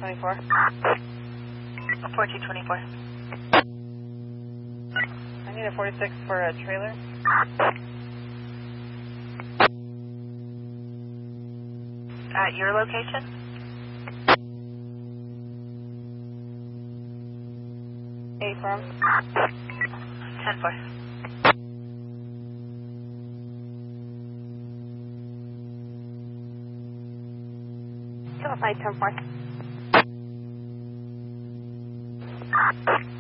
4224. 4224. I need a 46 for a trailer. At your location? Affirm. 10-4. Go 10-4.